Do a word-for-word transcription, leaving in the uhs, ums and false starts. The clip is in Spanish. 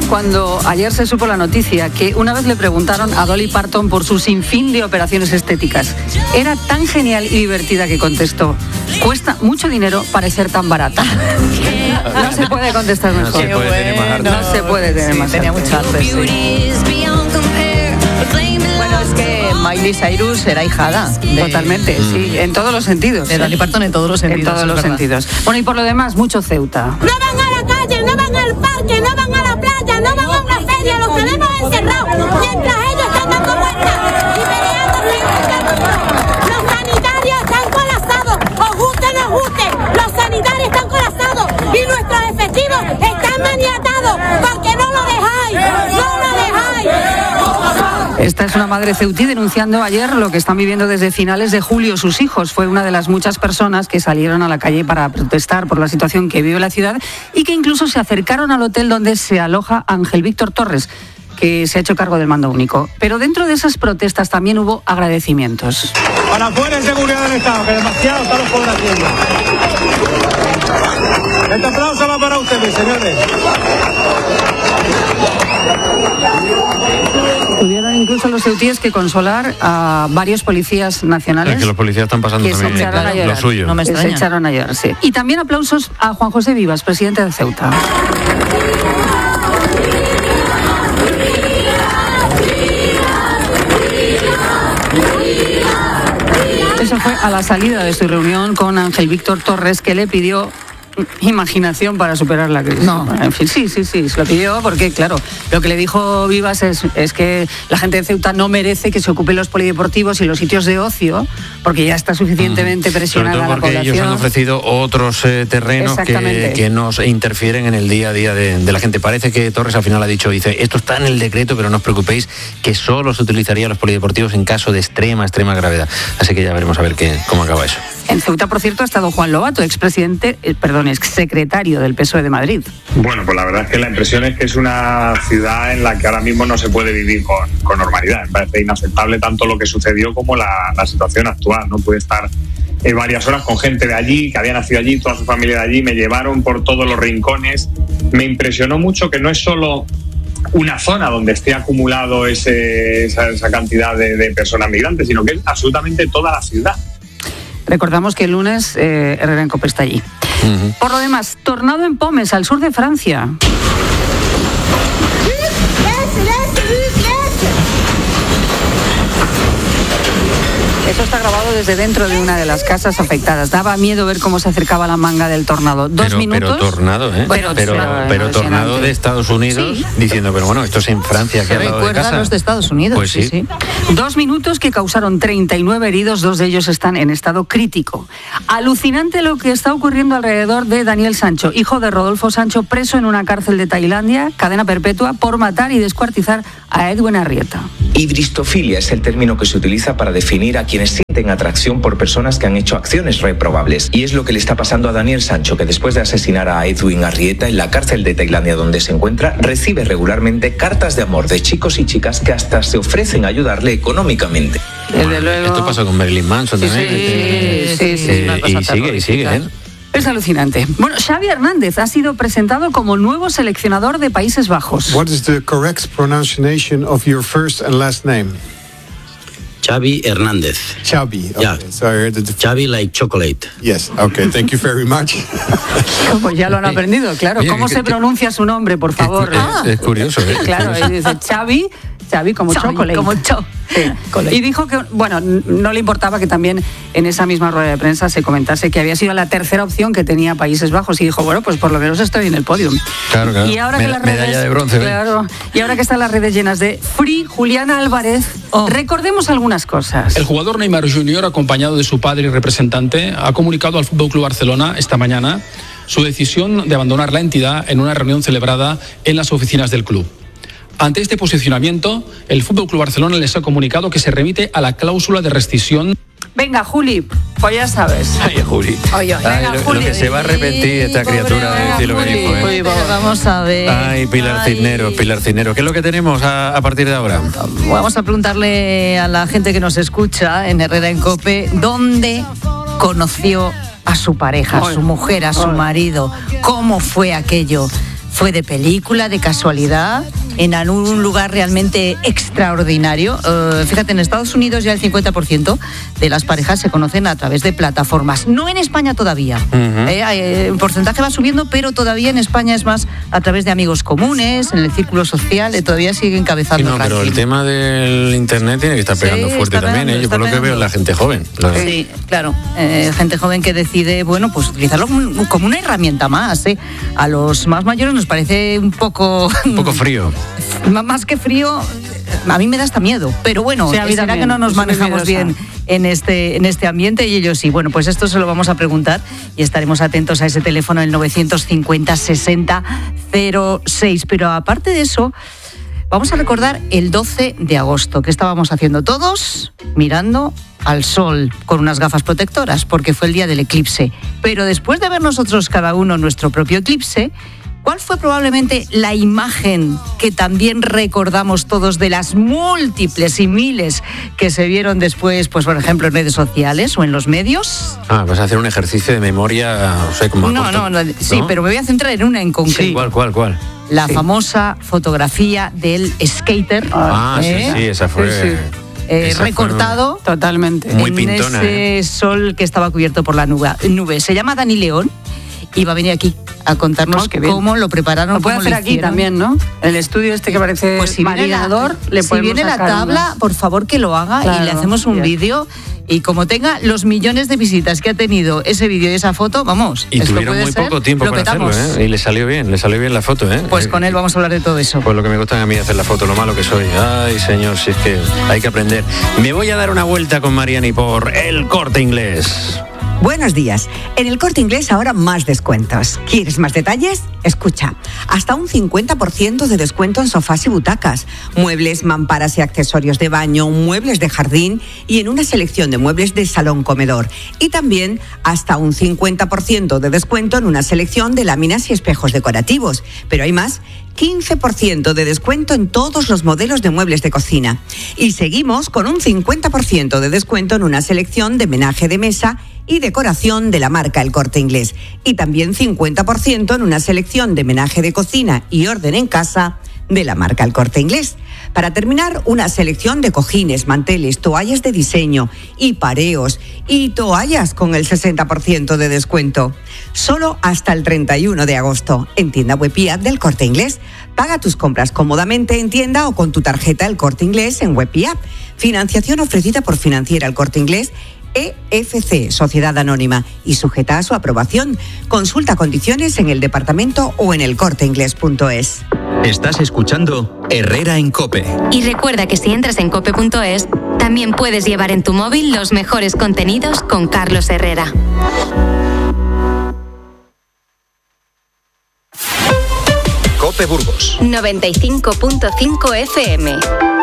cuando ayer se supo la noticia que una vez le preguntaron a Dolly Parton por su sinfín de operaciones estéticas. Era tan genial y divertida que contestó: cuesta mucho dinero parecer tan barata. No se puede contestar mejor. No se puede tener más arte. No se puede tener Sí, más tenía arte. mucho arte, sí. Bueno, es que Miley Cyrus era hijada. De, Totalmente, sí, en todos los sentidos. de Dolly Parton en todos los sentidos. En todos es los verdad. sentidos. Bueno, y por lo demás, mucho Ceuta. No van a la calle, no van al parque, no van a la playa, no van a una feria, los tenemos encerrados mientras ellos están dando vueltas y peleando frente al mundo. Los sanitarios están colapsados, os guste o no os guste, los sanitarios están colapsados y nuestros efectivos están maniatados porque no lo dejáis, no lo dejáis. Esta es una madre ceutí denunciando ayer lo que están viviendo desde finales de julio sus hijos. Fue una de las muchas personas que salieron a la calle para protestar por la situación que vive la ciudad y que incluso se acercaron al hotel donde se aloja Ángel Víctor Torres, que se ha hecho cargo del mando único. Pero dentro de esas protestas también hubo agradecimientos. Para afuera en seguridad del Estado, que demasiado está los pobres haciendo. Este aplauso va para ustedes, señores. Tuvieron incluso los ceutíes que consolar a varios policías nacionales. Es que los policías están pasando que se también echaron a lo llorar. suyo. No me Que se extraña. echaron a llorar, sí. Y también aplausos a Juan José Vivas, presidente de Ceuta. Eso fue a la salida de su reunión con Ángel Víctor Torres, que le pidió imaginación para superar la crisis. No. En fin, sí, sí, sí, se lo pidió porque, claro, lo que le dijo Vivas es, es que la gente de Ceuta no merece que se ocupen los polideportivos y los sitios de ocio, porque ya está suficientemente presionada Sobre todo la porque población. ellos han ofrecido otros eh, terrenos que, Exactamente. que nos interfieren en el día a día de, de la gente. Parece que Torres al final ha dicho, dice, esto está en el decreto, pero no os preocupéis, que solo se utilizaría los polideportivos en caso de extrema, extrema gravedad. Así que ya veremos a ver qué, cómo acaba eso. En Ceuta, por cierto, ha estado Juan Lobato, expresidente, eh, perdón, exsecretario del P S O E de Madrid. Bueno, pues la verdad es que la impresión es que es una ciudad en la que ahora mismo no se puede vivir con, con normalidad. Me parece inaceptable tanto lo que sucedió como la, la situación actual. No puede estar eh, varias horas con gente de allí, que había nacido allí, toda su familia de allí, me llevaron por todos los rincones. Me impresionó mucho que no es solo una zona donde esté acumulado ese, esa, esa cantidad de, de personas migrantes, sino que es absolutamente toda la ciudad. Recordamos que el lunes eh, Herrera en Cope está allí. Uh-huh. Por lo demás, tornado en Pomes, al sur de Francia. Esto está grabado desde dentro de una de las casas afectadas. Daba miedo ver cómo se acercaba la manga del tornado. Dos pero, minutos. Pero tornado, ¿eh? Bueno, pero sí, pero no, tornado impresionante. de Estados Unidos, Sí. diciendo, pero bueno, esto es en Francia, aquí Se al lado de recuerda casa. a los de Estados Unidos. Pues sí. sí, sí. Dos minutos que causaron treinta y nueve heridos, dos de ellos están en estado crítico. Alucinante lo que está ocurriendo alrededor de Daniel Sancho, hijo de Rodolfo Sancho, preso en una cárcel de Tailandia, cadena perpetua, por matar y descuartizar a Edwin Arrieta. Hibristofilia es el término que se utiliza para definir a quienes sienten atracción por personas que han hecho acciones reprobables. Y es lo que le está pasando a Daniel Sancho, que después de asesinar a Edwin Arrieta en la cárcel de Tailandia donde se encuentra, recibe regularmente cartas de amor de chicos y chicas que hasta se ofrecen a ayudarle económicamente. Desde luego. Esto pasó con Marilyn Manson Sí, también. sí, Eh, sí, sí, eh, una cosa y sigue, y sigue, ¿eh? Es alucinante. Bueno, Xavi Hernández ha sido presentado como nuevo seleccionador de Países Bajos. What is the correct pronunciation of your first and last name? Xavi Hernández. Xavi. Okay. Yeah. So I heard that. Xavi like chocolate. Yes. Okay. Thank you very much. Pues ya lo han aprendido, claro. Oye, ¿Cómo que- se que- pronuncia su nombre, por favor? Es, es curioso, ¿eh? Claro, y dice Xavi, Xavi como Xavi, chocolate. como cho- Sí. Y dijo que, bueno, n- no le importaba que también en esa misma rueda de prensa se comentase que había sido la tercera opción que tenía Países Bajos y dijo, bueno, pues por lo menos estoy en el podium. Claro, claro. Y ahora que Meda- las redes, medalla de bronce, ¿ves? claro, y ahora que están las redes llenas de Free Julián Álvarez, Oh. recordemos algunas cosas. El jugador Neymar junior, acompañado de su padre y representante, ha comunicado al F C Barcelona esta mañana su decisión de abandonar la entidad en una reunión celebrada en las oficinas del club. Ante este posicionamiento, el F C Barcelona les ha comunicado que se remite a la cláusula de rescisión. Venga, Juli, pues ya sabes. Ay, Juli. Oye, oye. Ay, Venga, lo, lo Juli. que se va a arrepentir esta Pobre, criatura de venga, decir lo que Juli. dijo, ¿eh? Uy, pero vamos a ver. Ay, Pilar Ay. Cisneros, Pilar Cisneros. ¿Qué es lo que tenemos a, a partir de ahora? Vamos a preguntarle a la gente que nos escucha en Herrera en Cope dónde conoció a su pareja, a su mujer, a su marido. ¿Cómo fue aquello? fue de película, de casualidad, en un lugar realmente extraordinario. Uh, fíjate, en Estados Unidos ya el cincuenta por ciento de las parejas se conocen a través de plataformas. No en España todavía. Uh-huh. eh, eh, el porcentaje va subiendo, pero todavía en España es más a través de amigos comunes, en el círculo social, eh, todavía sigue encabezando. Sí, no, pero el tema del internet tiene que estar pegando sí, fuerte también, pegando, ¿eh? Yo por lo pegando. que veo la gente joven. La... Sí, claro. Eh, gente joven que decide, bueno, pues utilizarlo como, como una herramienta más. ¿eh? A los más mayores nos parece un poco... Un poco frío. Más que frío, a mí me da hasta miedo. Pero bueno, sí, será también, que no nos manejamos bien en este, en este ambiente y ellos sí. Bueno, pues esto se lo vamos a preguntar y estaremos atentos a ese teléfono, el novecientos cincuenta sesenta cero seis. Pero aparte de eso, vamos a recordar el doce de agosto, que estábamos haciendo todos mirando al sol con unas gafas protectoras, porque fue el día del eclipse. Pero después de ver nosotros cada uno nuestro propio eclipse, ¿cuál fue probablemente la imagen que también recordamos todos de las múltiples y miles que se vieron después, pues por ejemplo, en redes sociales o en los medios? Ah, vas a hacer un ejercicio de memoria, o sea, como no, no, no, sí, ¿no? Pero me voy a centrar en una en concreto. Sí, ¿cuál, cuál, cuál? La sí. famosa fotografía del skater. Ah, ¿eh? sí, sí, esa fue... Sí, sí. Eh, recortado fue totalmente muy en pintona, ese ¿eh? sol que estaba cubierto por la nube. nube. Se llama Dani León y va a venir aquí a contarnos oh, cómo lo prepararon. Lo puede cómo hacer lo aquí también, ¿no? El estudio este que parece pues si marinador, viene la, le si podemos viene la tabla, unas... por favor que lo haga claro, y le hacemos un vídeo. Y como tenga los millones de visitas que ha tenido ese vídeo y esa foto, vamos. Y tuvieron muy ser, poco tiempo para hacerlo, ¿eh? Y le salió bien, le salió bien la foto, ¿eh? Pues con él vamos a hablar de todo eso. Pues lo que me gusta a mí hacer la foto, lo malo que soy. Ay, señor, si es que hay que aprender. Me voy a dar una vuelta con Mariani por El Corte Inglés. Buenos días. En El Corte Inglés ahora más descuentos. ¿Quieres más detalles? Escucha. Hasta un cincuenta por ciento de descuento en sofás y butacas, muebles, mamparas y accesorios de baño, muebles de jardín y en una selección de muebles de salón-comedor. Y también hasta un cincuenta por ciento de descuento en una selección de láminas y espejos decorativos. Pero hay más. quince por ciento de descuento en todos los modelos de muebles de cocina. Y seguimos con un cincuenta por ciento de descuento en una selección de menaje de mesa y decoración de la marca El Corte Inglés. Y también cincuenta por ciento en una selección de menaje de cocina y orden en casa de la marca El Corte Inglés. Para terminar, una selección de cojines, manteles, toallas de diseño y pareos y toallas con el sesenta por ciento de descuento. Solo hasta el treinta y uno de agosto en tienda web y app del Corte Inglés. Paga tus compras cómodamente en tienda o con tu tarjeta El Corte Inglés en web y app. Financiación ofrecida por Financiera El Corte Inglés E F C, Sociedad Anónima, y sujeta a su aprobación. Consulta condiciones en el departamento o en el corte inglés punto es. Estás escuchando Herrera en COPE. Y recuerda que si entras en cope punto es, también puedes llevar en tu móvil los mejores contenidos con Carlos Herrera. COPE Burgos noventa y cinco punto cinco F M.